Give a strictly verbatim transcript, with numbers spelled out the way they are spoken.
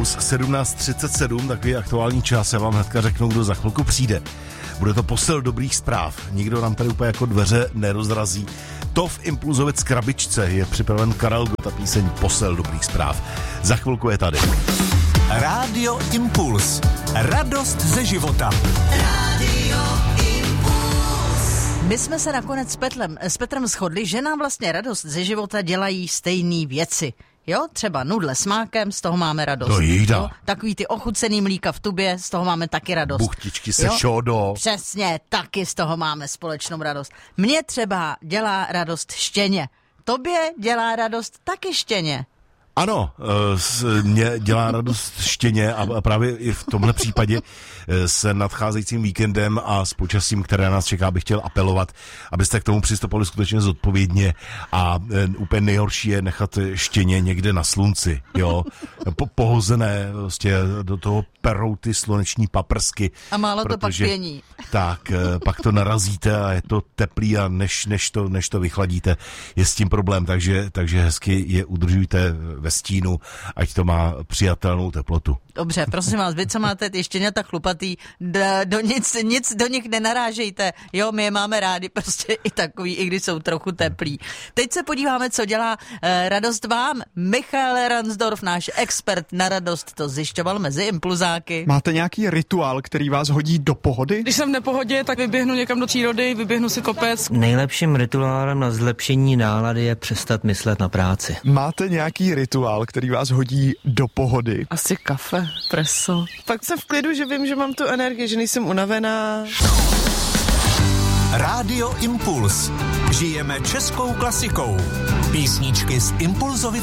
Impuls sedmnáct třicet sedm, takový aktuální čas, já vám hnedka řeknu, kdo za chvilku přijde. Bude to posel dobrých zpráv, nikdo nám tady úplně jako dveře nerozrazí. To v Impulzovec krabičce je připraven Karel Gott, ta píseň Posel dobrých zpráv. Za chvilku je tady. Rádio Impuls. Radost ze života. Rádio Impuls. My jsme se nakonec s, Petlem, s Petrem shodli, že nám vlastně radost ze života dělají stejné věci. Jo, třeba nudle s mákem, z toho máme radost. To jída. Jo? Takový ty ochucený mlíka v tubě, z toho máme taky radost. Buchtičky se šodo. Přesně, taky z toho máme společnou radost. Mně třeba dělá radost štěně. Tobě dělá radost taky štěně. Ano, mě dělá radost štěně a právě i v tomhle případě s nadcházejícím víkendem a s počasím, které nás čeká, bych chtěl apelovat, abyste k tomu přistupovali skutečně zodpovědně a úplně nejhorší je nechat štěně někde na slunci, jo, po, pohozené vlastně do toho perou ty sluneční paprsky. A málo to pak pění. Tak, pak to narazíte a je to teplý a než, než, to, než to vychladíte, je s tím problém, takže, takže hezky je udržujte ve stínu, ať to má přijatelnou teplotu. Dobře, prosím vás, vy, co máte ty štěňata chlupatý, do, do nic, nic do nich nenarážejte. Jo, my je máme rádi prostě i takový, i když jsou trochu teplí. Teď se podíváme, co dělá eh, radost vám. Michal Ransdorf, náš expert na radost, to zjišťoval mezi impulzáky. Máte nějaký rituál, který vás hodí do pohody? Když jsem v nepohodě, tak vyběhnu někam do přírody, vyběhnu si kopec. Nejlepším rituálem na zlepšení nálady je přestat myslet na práci. Máte nějaký rituál, který vás hodí do pohody? Asi kafe, preso. Pak jsem v klidu, že vím, že mám tu energii, že nejsem unavená. Rádio Impuls. Žijeme českou klasikou. Písničky z Impulzovic